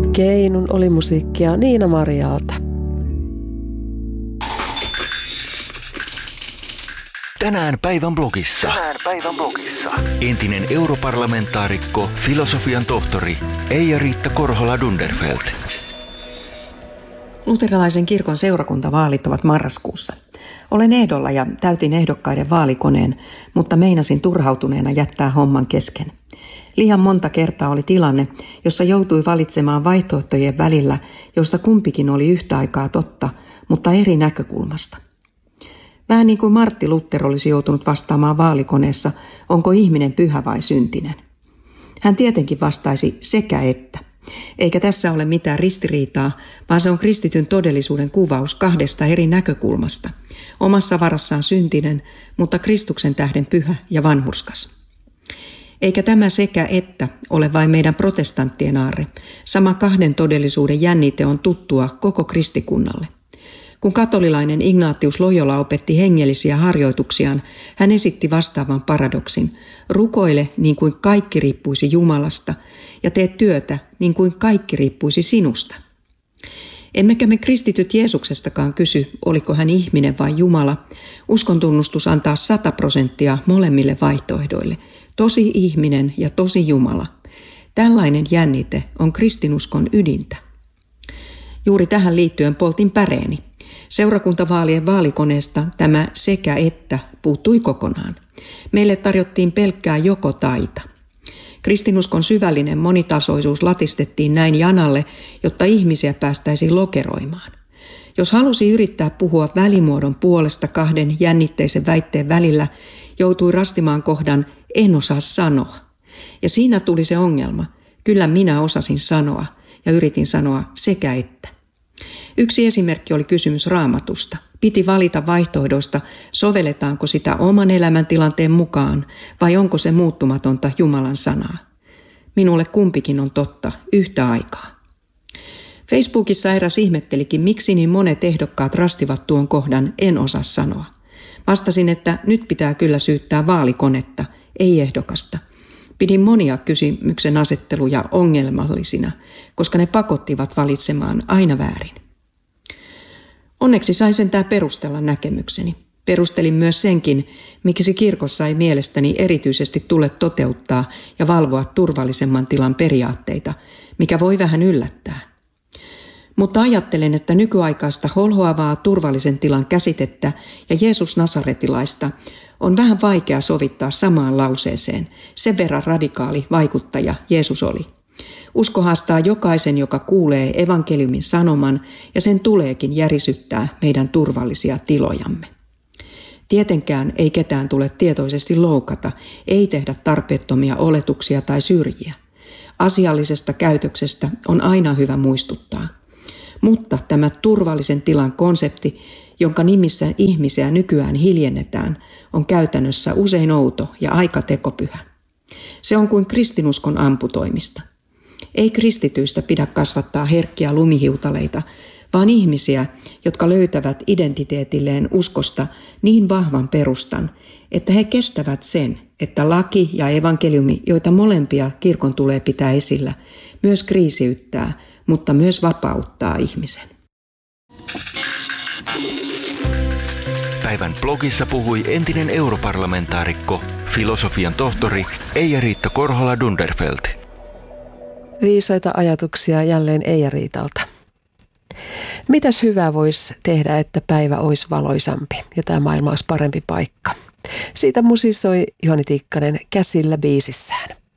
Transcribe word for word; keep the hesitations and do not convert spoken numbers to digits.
Keinun oli musiikkia Niina Marialta. Tänään päivän blogissa. Tänään päivän blogissa. Entinen europarlamentaarikko, filosofian tohtori Eija-Riitta Korhola-Dunderfeld. Luterilaisen kirkon seurakuntavaalit ovat marraskuussa. Olen ehdolla ja täytin ehdokkaiden vaalikoneen, mutta meinasin turhautuneena jättää homman kesken. Liian monta kertaa oli tilanne, jossa joutui valitsemaan vaihtoehtojen välillä, josta kumpikin oli yhtä aikaa totta, mutta eri näkökulmasta. Vähän niin kuin Martti Luther olisi joutunut vastaamaan vaalikoneessa, onko ihminen pyhä vai syntinen. Hän tietenkin vastaisi sekä että. Eikä tässä ole mitään ristiriitaa, vaan se on kristityn todellisuuden kuvaus kahdesta eri näkökulmasta. Omassa varassaan syntinen, mutta Kristuksen tähden pyhä ja vanhurskas. Eikä tämä sekä että ole vain meidän protestanttien aarre. Sama kahden todellisuuden jännite on tuttua koko kristikunnalle. Kun katolilainen Ignatius Loyola opetti hengellisiä harjoituksiaan, hän esitti vastaavan paradoksin. Rukoile niin kuin kaikki riippuisi Jumalasta ja tee työtä niin kuin kaikki riippuisi sinusta. Emmekä me kristityt Jeesuksestakaan kysy, oliko hän ihminen vai Jumala. Uskontunnustus antaa sata prosenttia molemmille vaihtoehdoille. Tosi ihminen ja tosi Jumala. Tällainen jännite on kristinuskon ydintä. Juuri tähän liittyen poltin päreeni. Seurakuntavaalien vaalikoneesta tämä sekä että puuttui kokonaan. Meille tarjottiin pelkkää joko taita. Kristinuskon syvällinen monitasoisuus latistettiin näin janalle, jotta ihmisiä päästäisiin lokeroimaan. Jos halusi yrittää puhua välimuodon puolesta kahden jännitteisen väitteen välillä, joutui rastimaan kohdan en osaa sanoa. Ja siinä tuli se ongelma. Kyllä minä osasin sanoa ja yritin sanoa sekä että. Yksi esimerkki oli kysymys Raamatusta. Piti valita vaihtoehdoista, sovelletaanko sitä oman elämäntilanteen mukaan vai onko se muuttumatonta Jumalan sanaa. Minulle kumpikin on totta yhtä aikaa. Facebookissa eräs ihmettelikin, miksi niin monet ehdokkaat rastivat tuon kohdan en osaa sanoa. Vastasin, että nyt pitää kyllä syyttää vaalikonetta, ei ehdokasta. Pidin monia kysymyksen asetteluja ongelmallisina, koska ne pakottivat valitsemaan aina väärin. Onneksi sain sentään perustella näkemykseni. Perustelin myös senkin, miksi kirkossa ei mielestäni erityisesti tule toteuttaa ja valvoa turvallisemman tilan periaatteita, mikä voi vähän yllättää. Mutta ajattelen, että nykyaikaista holhoavaa turvallisen tilan käsitettä ja Jeesus Nasaretilaista on vähän vaikea sovittaa samaan lauseeseen. Sen verran radikaali vaikuttaja Jeesus oli. Usko haastaa jokaisen, joka kuulee evankeliumin sanoman, ja sen tuleekin järisyttää meidän turvallisia tilojamme. Tietenkään ei ketään tule tietoisesti loukata, ei tehdä tarpeettomia oletuksia tai syrjiä. Asiallisesta käytöksestä on aina hyvä muistuttaa. Mutta tämä turvallisen tilan konsepti, jonka nimissä ihmisiä nykyään hiljennetään, on käytännössä usein outo ja aika tekopyhä. Se on kuin kristinuskon amputoimista. Ei kristityistä pidä kasvattaa herkkiä lumihiutaleita, vaan ihmisiä, jotka löytävät identiteetilleen uskosta niin vahvan perustan, että he kestävät sen, että laki ja evankeliumi, joita molempia kirkon tulee pitää esillä, myös kriisiyttää, mutta myös vapauttaa ihmisen. Päivän blogissa puhui entinen europarlamentaarikko, filosofian tohtori Eija-Riitta Korhola-Dunderfeld. Viisaita ajatuksia jälleen Eija-Riitalta. Mitäs hyvää voisi tehdä, että päivä olisi valoisampi ja tämä maailma olisi parempi paikka? Siitä musisoi Juhani Tikkanen Käsillä biisissään.